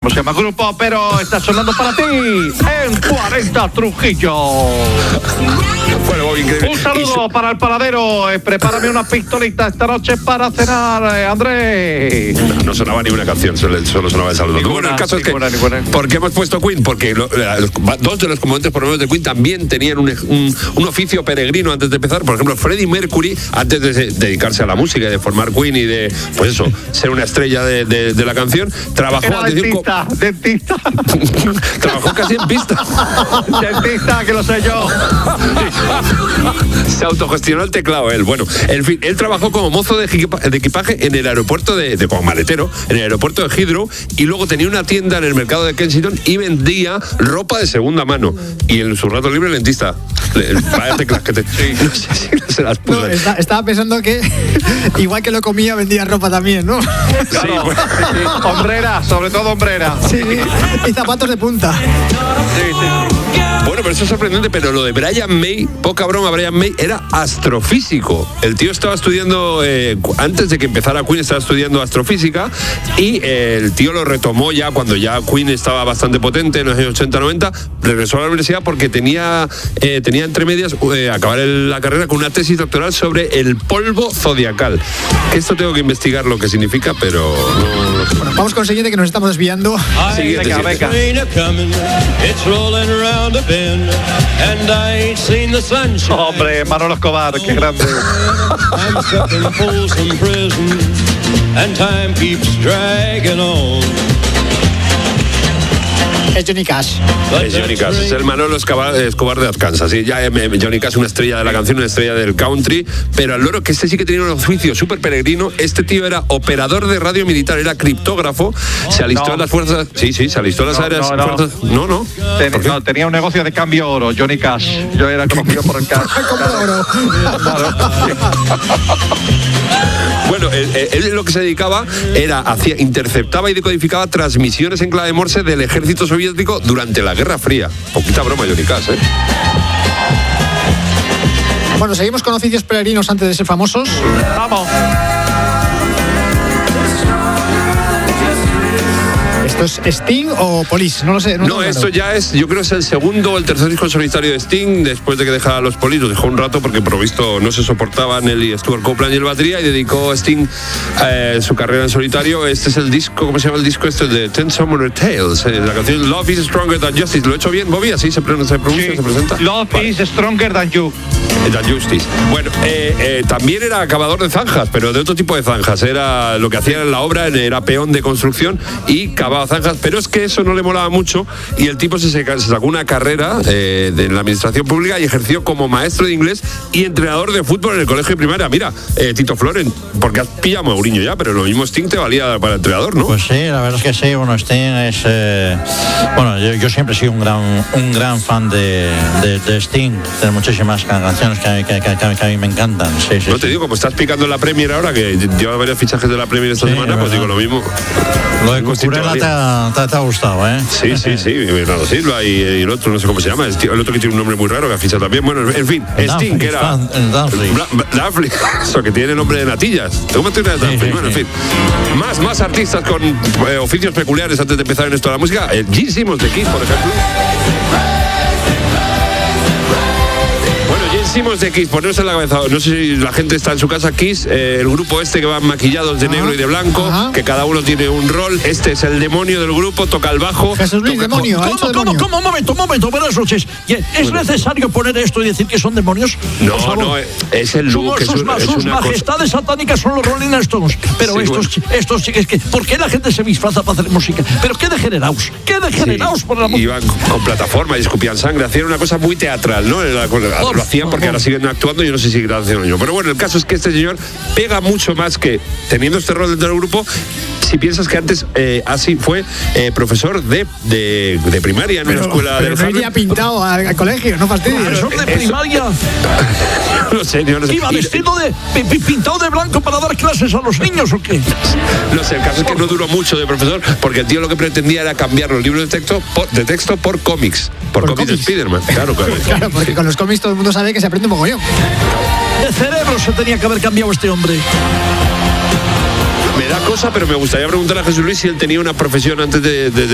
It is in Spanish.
se llama el grupo, pero está sonando para ti en 40 Trujillo. Bueno, Bobby, increíble. Un saludo para el paladero. Prepárame una pistolita esta noche para cenar, Andrés. No sonaba ni una canción, solo sonaba el saludo. Bueno, el caso es que ¿por qué hemos puesto Queen? Porque dos de los componentes por lo menos de Queen también tenían un oficio peregrino antes de empezar. Por ejemplo, Freddie Mercury, antes de dedicarse a la música y de formar Queen y de, pues eso, ser una estrella de la canción, trabajó... Era dentista. Trabajó casi en pista. Dentista, que lo sé yo. Se autogestionó el teclado él. Bueno, en fin, él trabajó como mozo de equipaje en el aeropuerto como maletero, en el aeropuerto de Heathrow, y luego tenía una tienda en el mercado de Kensington y vendía ropa de segunda mano. Y en su rato libre, dentista. Vaya teclas que te... Sí. No sé si se las puso. No, estaba pensando que igual que lo comía, vendía ropa también, ¿no? Claro, sí, bueno. Sí. Hombrera, sobre todo hombrera. Sí, y zapatos de punta. Sí. Bueno, pero eso es sorprendente, pero lo de Brian May, poca broma, Brian May era astrofísico. El tío estaba estudiando, antes de que empezara Queen, estaba estudiando astrofísica, y el tío lo retomó ya cuando ya Queen estaba bastante potente, en los años 80-90, regresó a la universidad porque tenía entre medias acabar la carrera con una tesis doctoral sobre el polvo zodiacal. Esto tengo que investigar lo que significa, pero no... Bueno, vamos con el siguiente, que nos estamos desviando. Siguiente. Hombre, Manolo Escobar, qué grande. Es Johnny Cash. Es Johnny Cash, es el Manolo Escobar de Arkansas. Sí, ya Johnny Cash, una estrella de la canción, una estrella del country, pero al loro que este sí que tenía un oficio súper peregrino. Este tío era operador de radio militar, era criptógrafo, se alistó en las fuerzas... Sí, se alistó en las áreas... No. Tenía un negocio de cambio oro, Johnny Cash. Yo era conocido por el cash. Bueno, él lo que se dedicaba era, interceptaba y decodificaba transmisiones en clave Morse del ejército soviético durante la Guerra Fría. Poquita broma, Johnny Cash, ¿eh? Bueno, seguimos con oficios peregrinos antes de ser famosos. Vamos. ¿Esto es Sting o Police? No lo sé. No, esto ya es, yo creo que es el segundo o el tercer disco solitario de Sting, después de que dejara los Police. Los dejó un rato porque por lo visto no se soportaban él y Stuart Copeland y el batería, y dedicó a Sting su carrera en solitario. Este es el disco, ¿cómo se llama el disco este? De Ten Summer Tales, la canción Love is Stronger Than Justice. ¿Lo he hecho bien, Bobby? ¿Así se pronuncia? Sí. ¿Se presenta? Love is Stronger Than You. Than Justice. Bueno, también era acabador de zanjas, pero de otro tipo de zanjas. Era lo que hacía en la obra, era peón de construcción y cavaba zanjas, pero es que eso no le molaba mucho, y el tipo se sacó una carrera de la administración pública y ejerció como maestro de inglés y entrenador de fútbol en el colegio de primaria. Mira, Tito Floren, porque has pillado a Mourinho ya, pero lo mismo Sting te valía para entrenador, ¿no? Pues sí, la verdad es que sí. Bueno, Sting es... bueno, yo siempre he sido un gran fan de Sting. Tiene muchísimas canciones que a mí me encantan. Sí, no te digo, como estás picando en la Premier ahora, que lleva varios fichajes de la Premier esta semana, pues digo lo mismo. Lo de Cucurella te ha gustado, ¿eh? Sí. Bernardo Silva y el otro, no sé cómo se llama, el otro que tiene un nombre muy raro que ha fichado también. Bueno, en fin, Sting, que era... Duffley, eso que tiene nombre de natillas. ¿Cómo te llamas Duffley? Bueno, en fin. Más artistas con oficios peculiares antes de empezar en esto de la música. Gene Simmons de Kiss, por ejemplo. Simmons de Kiss, ponerse en la cabeza. No sé si la gente está en su casa. Kiss, el grupo este que van maquillados de negro y de blanco, que cada uno tiene un rol. Este es el demonio del grupo, toca el bajo. Jesús Luis, demonio. ¿Cómo? Un momento, buenas noches. ¿Es necesario poner esto y decir que son demonios? No, es el look. Sus majestades satánicas son los Rolling Stones. Pero sí, estos chicos, ¿por qué la gente se disfraza para hacer música? Pero qué degenerados por la música. Iban con plataforma y escupían sangre. Hacían una cosa muy teatral, ¿no? Lo hacían porque ahora siguen actuando y no sé si seguirán haciendo. Pero bueno, el caso es que este señor pega mucho más que teniendo este rol dentro del grupo. Si piensas que antes así fue profesor de primaria en una escuela de... Pero no iría pintado al colegio, no fastidies. Profesor de primaria. No sé. ¿Iba vestido pintado de blanco para dar clases a los niños o qué? No sé, el caso es que no duró mucho de profesor, porque el tío lo que pretendía era cambiar los libros de texto por cómics. Por cómics de Spiderman. Claro, porque con los cómics todo el mundo sabe que se aprende un mogollón. De cerebro se tenía que haber cambiado este hombre. Me da cosa, pero me gustaría preguntar a Jesús Luis si él tenía una profesión antes de